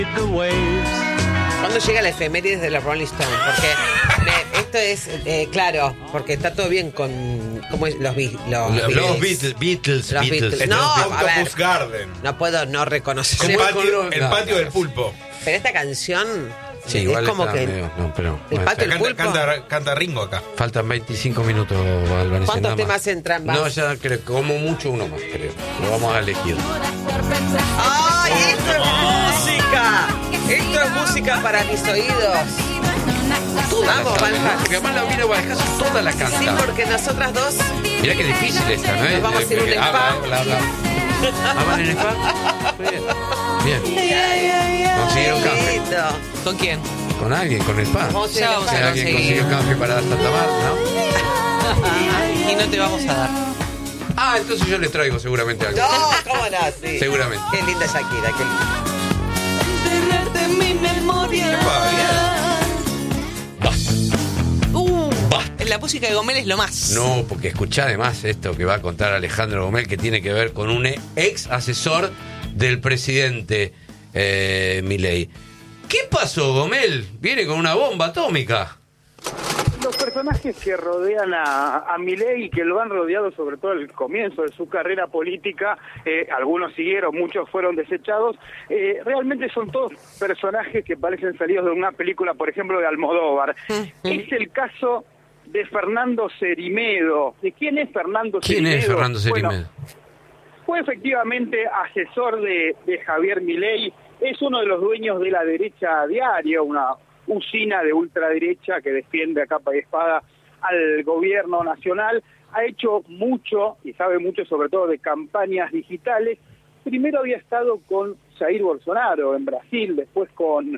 ¿Cuándo llega la efemérides de la Rolling Stone? Porque esto es, claro, porque está todo bien con ¿cómo es? Los Beatles. Beatles. No, a ver, Octopus Garden. no puedo no reconocer. El patio del pulpo. Pero esta canción Sí, es igual como está que medio, no, pero, el bueno, patio del pulpo. Canta Ringo acá. faltan 25 minutos, Albanese. ¿Cuántos nada más. temas entran más? No, ya creo, como mucho uno más, creo. Lo vamos a elegir. ¡Ay, esto es música! Esto es música para mis oídos. Vamos, Valja. Porque además la Vino Valjazo toda la canta. Sí, porque nosotras dos Mirá que difícil esta, ¿no es? Nos vamos a ir a un spa. ¿Van en el spa? Bien. ¿Consiguieron canje? lindo. ¿Con quién? Con alguien, con el spa. Vamos a ir Ya a vamos Si a alguien conseguir. consiguió canje para Santa Marta, ¿no? Y no te vamos a dar. Ah, entonces yo les traigo seguramente algo. No, cómo no, sí. Seguramente. Qué linda Shakira, qué linda. Tenerte en mi memoria. La música de Gomel es lo más. No, porque escuchá además esto que va a contar Alejandro Gomel, que tiene que ver con un ex asesor del presidente Milei. ¿Qué pasó, Gomel? Viene con una bomba atómica. Los personajes que rodean a Milei y que lo han rodeado sobre todo al comienzo de su carrera política, algunos siguieron, muchos fueron desechados, realmente son todos personajes que parecen salidos de una película, por ejemplo, de Almodóvar. Es el caso de Fernando Cerimedo. ¿De quién es Fernando Cerimedo? ¿Quién es Fernando Cerimedo? Bueno, fue efectivamente asesor de Javier Milei, es uno de los dueños de La Derecha Diario, una usina de ultraderecha que defiende a capa y espada al gobierno nacional. Ha hecho mucho y sabe mucho sobre todo de campañas digitales. Primero había estado con Jair Bolsonaro en Brasil, después con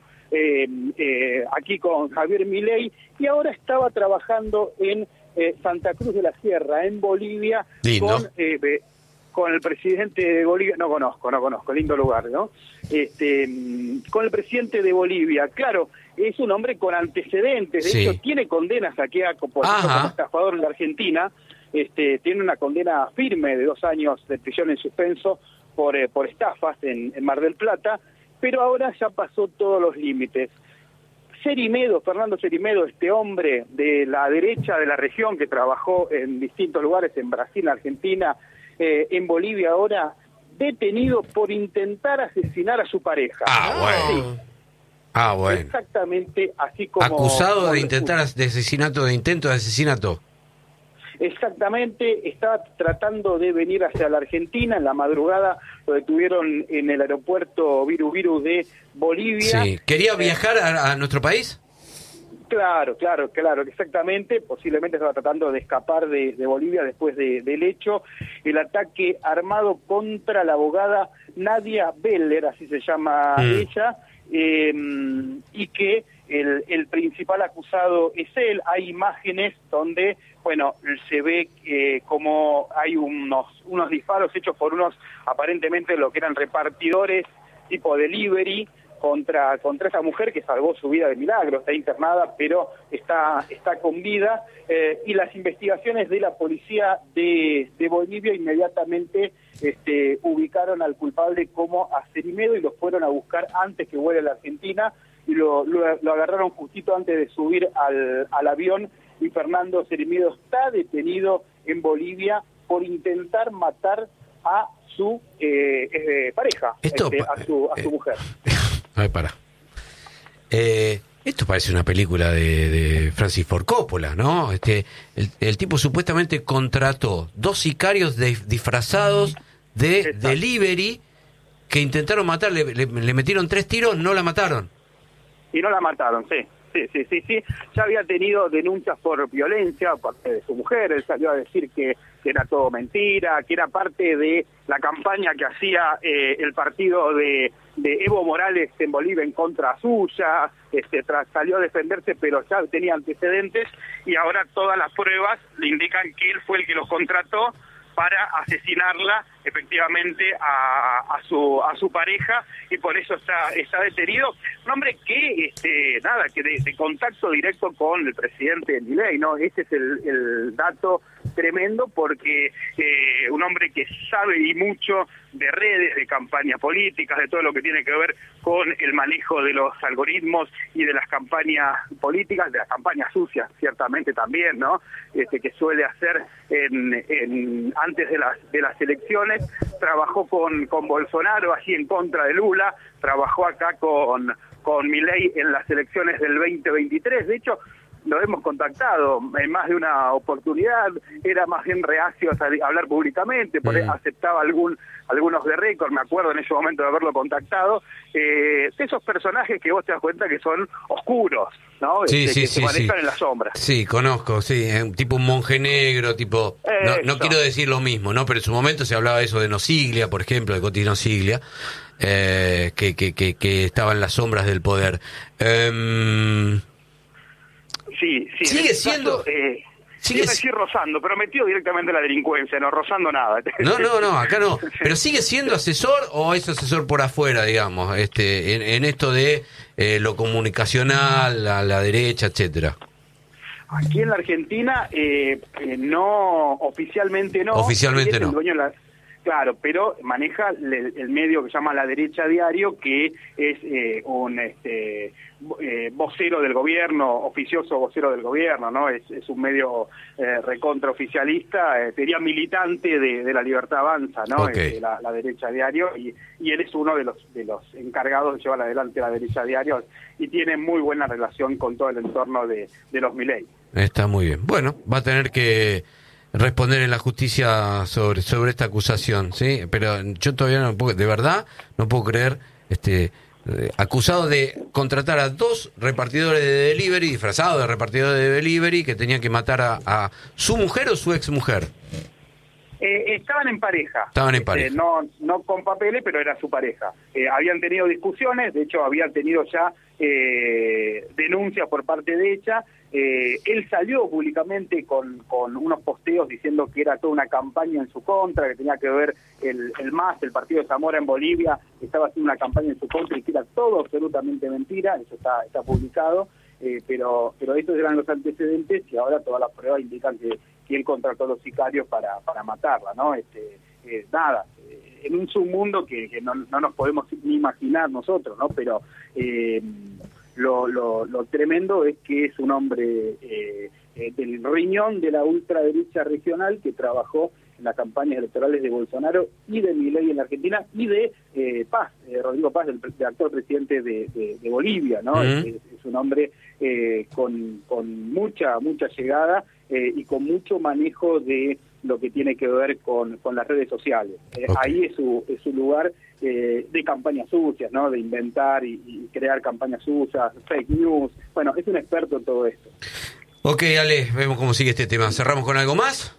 aquí con Javier Milei, y ahora estaba trabajando en Santa Cruz de la Sierra, en Bolivia, Lindo. con el presidente de Bolivia. No conozco, lindo lugar, ¿no? Con el presidente de Bolivia. Claro, es un hombre con antecedentes, de Sí. hecho tiene condenas aquí por Ajá. como estafador en la Argentina. Tiene una condena firme de 2 años de prisión en suspenso por estafas en Mar del Plata, pero ahora ya pasó todos los límites. Fernando Cerimedo, este hombre de la derecha de la región que trabajó en distintos lugares, en Brasil, Argentina, en Bolivia ahora, detenido por intentar asesinar a su pareja. Bueno. Sí, Ah, bueno. exactamente así como... Acusado como de lo intentar de asesinato, de intento de asesinato. Exactamente, estaba tratando de venir hacia la Argentina. En la madrugada lo detuvieron en el aeropuerto Viru Viru de Bolivia. Sí. ¿Quería viajar a nuestro país? Claro, exactamente. Posiblemente estaba tratando de escapar de Bolivia después del hecho. El ataque armado contra la abogada Nadia Beller, así se llama ella, y que el principal acusado es él. Hay imágenes donde, bueno, se ve como hay unos disparos hechos por unos, aparentemente lo que eran repartidores tipo delivery, contra esa mujer que salvó su vida de milagro. Está internada, pero está con vida, y las investigaciones de la policía de Bolivia inmediatamente ubicaron al culpable como a Cerimedo y lo fueron a buscar antes que vuele a la Argentina, y lo agarraron justito antes de subir al avión, y Fernando Cerimedo está detenido en Bolivia por intentar matar a su pareja, a su mujer. Ay, para. Esto parece una película de Francis Ford Coppola, ¿no? El tipo supuestamente contrató 2 sicarios disfrazados de Exacto. delivery que intentaron matarle, le metieron 3 tiros, no la mataron. Y no la mataron, sí. Ya había tenido denuncias por violencia por parte de su mujer. Él salió a decir que era todo mentira, que era parte de la campaña que hacía el partido de Evo Morales en Bolivia en contra suya. Salió a defenderse, pero ya tenía antecedentes, y ahora todas las pruebas le indican que él fue el que los contrató para asesinarla efectivamente a su pareja, y por eso está detenido. Un hombre que que de contacto directo con el presidente Milei, ¿no? Ese es el dato tremendo, porque un hombre que sabe y mucho de redes, de campañas políticas, de todo lo que tiene que ver con el manejo de los algoritmos y de las campañas políticas, de las campañas sucias, ciertamente también, ¿no? Que suele hacer antes de las elecciones. Trabajó con Bolsonaro allí en contra de Lula, trabajó acá con Milei en las elecciones del 2023. De hecho, lo hemos contactado en más de una oportunidad, era más bien reacio a hablar públicamente, aceptaba algunos de récord, me acuerdo en ese momento de haberlo contactado, de esos personajes que vos te das cuenta que son oscuros, ¿no? Sí, que se manejan en las sombras. Sí, conozco, sí, tipo un monje negro, tipo, no quiero decir lo mismo, ¿no? Pero en su momento se hablaba eso de Nosiglia, por ejemplo, de Coti Nosiglia, que estaba en las sombras del poder. Sí, sigue siendo... Sigue rozando, pero metido directamente en la delincuencia, no rozando nada. No, acá no. Pero sigue siendo asesor, o es asesor por afuera, digamos, en esto de lo comunicacional, a la derecha, etcétera. Aquí en la Argentina, no, oficialmente no. Oficialmente no. Claro, pero maneja el medio que se llama La Derecha Diario, que es un vocero del gobierno, oficioso vocero del gobierno, ¿no? Es un medio recontraoficialista, diría militante de La Libertad Avanza, ¿no? Okay. La Derecha Diario, y él es uno de los encargados de llevar adelante La Derecha Diario, y tiene muy buena relación con todo el entorno de los Milei. Está muy bien. Bueno, va a tener que responder en la justicia sobre esta acusación, ¿sí? Pero yo todavía no puedo, de verdad, no puedo creer, acusado de contratar a 2 repartidores de delivery, disfrazados de repartidores de delivery, que tenían que matar a su mujer o su exmujer. Estaban en pareja. Estaban en pareja. No con papeles, pero era su pareja. Habían tenido discusiones, de hecho habían tenido ya denuncias por parte de ella. Él salió públicamente con unos posteos diciendo que era toda una campaña en su contra, que tenía que ver el MAS, el partido de Zamora en Bolivia, estaba haciendo una campaña en su contra, y que era todo absolutamente mentira. Eso está publicado, pero estos eran los antecedentes, y ahora todas las pruebas indican que él contrató a los sicarios para matarla, ¿no? En un submundo que no nos podemos ni imaginar nosotros, ¿no? Pero lo tremendo es que es un hombre del riñón de la ultraderecha regional, que trabajó en las campañas electorales de Bolsonaro y de Milei en la Argentina, y de Paz, Rodrigo Paz, el actual presidente de Bolivia, ¿no? Es un hombre con mucha llegada y con mucho manejo de lo que tiene que ver con las redes sociales. Okay. Ahí es su lugar de campañas sucias, ¿no? De inventar y crear campañas sucias, fake news. Bueno, es un experto en todo esto. Ok, Ale, vemos cómo sigue este tema. ¿Cerramos con algo más?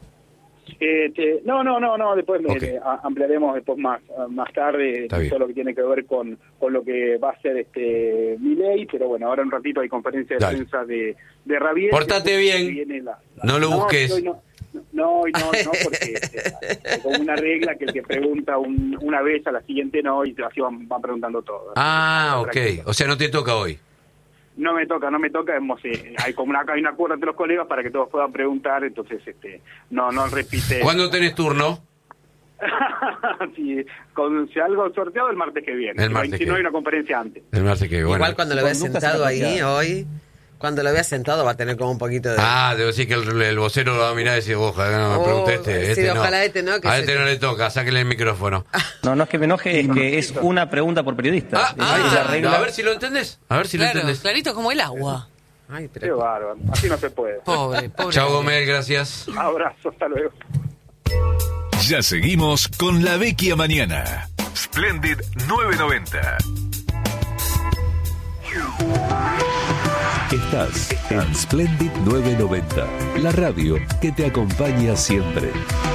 No, después Okay. Ampliaremos después más tarde todo lo que tiene que ver con lo que va a ser Milei, pero bueno, ahora un ratito hay conferencia de prensa de Rabiel. Portate bien, no lo busques. No, porque es como una regla que el que pregunta una vez, a la siguiente no, y así van preguntando todo. Ok, o sea, no te toca hoy. No me toca, hay hay un acuerdo entre los colegas para que todos puedan preguntar, entonces no repite. ¿Cuándo tenés turno? Sí, si algo sorteado el martes que viene. Si no hay una conferencia antes. El martes que viene. Igual cuando lo veas sentado ahí hoy, cuando lo veas sentado va a tener como un poquito de... debo decir que el vocero lo va a mirar y decir, ojalá no me pregunte sí, ojalá no. Que a no le toca, sáquele el micrófono. No es que me enoje, es que es una pregunta por periodista. Es la regla. A ver si lo entendés. Clarito como el agua. Ay, pero... Qué bárbaro, así no se puede. Pobre. Chao, Gomel, gracias. Abrazo, hasta luego. Ya seguimos con La Vecchia Mañana. Splendid 990. Estás en Splendid 990, la radio que te acompaña siempre.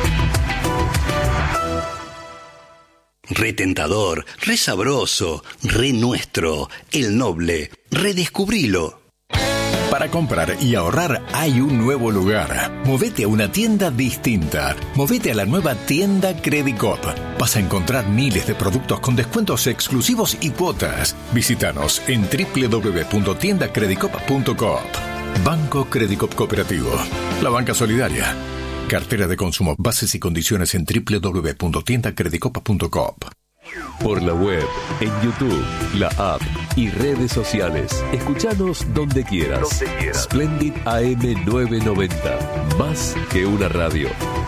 Re tentador, re sabroso, re nuestro, el noble, redescubrilo. Para comprar y ahorrar hay un nuevo lugar. Movete a una tienda distinta. Movete a la nueva tienda Credicop. Vas a encontrar miles de productos con descuentos exclusivos y cuotas. Visítanos en www.tiendacredicop.coop. Banco Credicop Cooperativo. La banca solidaria. Cartera de consumo. Bases y condiciones en www.tiendacredicop.coop. Por la web, en YouTube, la app y redes sociales. Escuchanos donde quieras. Splendid AM 990. Más que una radio.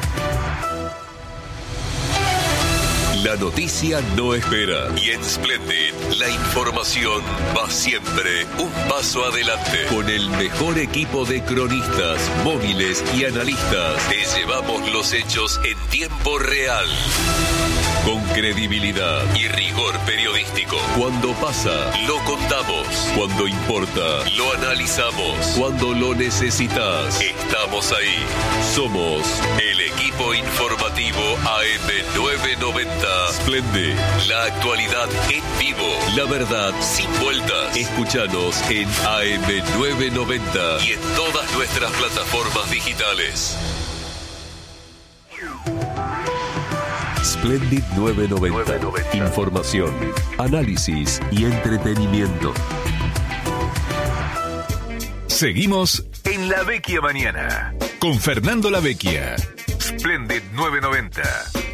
La noticia no espera. Y en Splendid, la información va siempre un paso adelante. Con el mejor equipo de cronistas, móviles y analistas, te llevamos los hechos en tiempo real. Con credibilidad y rigor periodístico. Cuando pasa, lo contamos. Cuando importa, lo analizamos. Cuando lo necesitas, estamos ahí. Somos el equipo informativo AM 990. Splendid, la actualidad en vivo. La verdad sin vueltas. Escúchanos en AM 990 y en todas nuestras plataformas digitales. Splendid 990. Información, análisis y entretenimiento. Seguimos en La Vecchia Mañana con Fernando La Vecchia. Splendid 990.